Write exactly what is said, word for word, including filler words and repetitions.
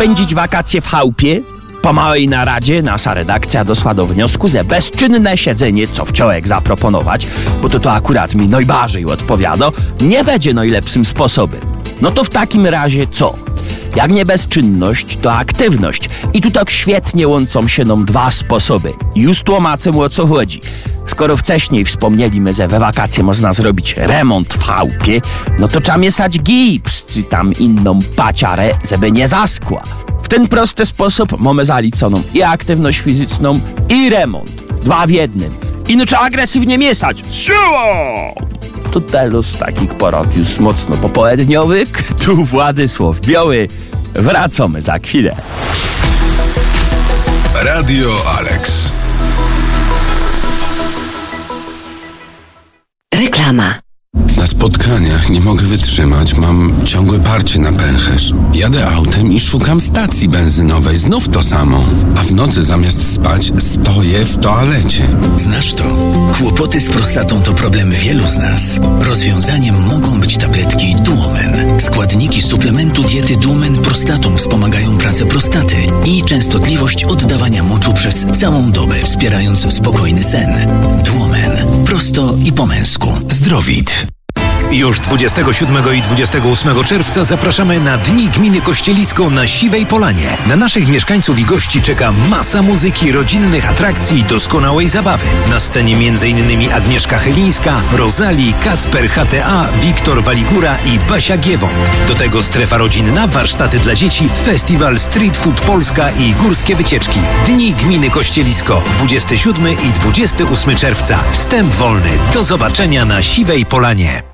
spędzić wakacje w chałupie? Po małej naradzie nasza redakcja doszła do wniosku, że bezczynne siedzenie, co wczoraj zaproponować, bo to to akurat mi najbardziej odpowiada, nie będzie najlepszym sposobem. No to w takim razie co? Jak nie bezczynność, to aktywność. I tu tak świetnie łączą się nam dwa sposoby. Już tłumaczę, o co chodzi. Skoro wcześniej wspomnieliśmy, że we wakacje można zrobić remont w chałupie, no to trzeba mieszać gips, czy tam inną paciarę, żeby nie zaskła. W ten prosty sposób mamy zaliczoną i aktywność fizyczną, i remont. Dwa w jednym. I no trzeba agresywnie mieszać. Z siłą! To telus takich porad już mocno popołudniowych. Tu Władysław Biały. Wracamy za chwilę. Radio Alex. Reklama. Na spotkaniach nie mogę wytrzymać, mam ciągłe parcie na pęcherz. Jadę autem i szukam stacji benzynowej, znów to samo. A w nocy zamiast spać, stoję w toalecie. Znasz to? Kłopoty z prostatą to problem wielu z nas. Rozwiązaniem mogą być tabletki Duomen. Składniki suplementu diety Duomen Prostatum wspomagają pracę prostaty i częstotliwość oddawania moczu przez całą dobę, wspierając spokojny sen. Duomen. Prosto i po męsku. Zdrowit. Już dwudziestego siódmego i dwudziestego ósmego czerwca zapraszamy na Dni Gminy Kościelisko na Siwej Polanie. Na naszych mieszkańców i gości czeka masa muzyki, rodzinnych atrakcji i doskonałej zabawy. Na scenie między innymi Agnieszka Chylińska, Rozali, Kacper H T A, Wiktor Waligura i Basia Giewont. Do tego strefa rodzinna, warsztaty dla dzieci, festiwal Street Food Polska i górskie wycieczki. Dni Gminy Kościelisko, dwudziestego siódmego i dwudziestego ósmego czerwca. Wstęp wolny. Do zobaczenia na Siwej Polanie.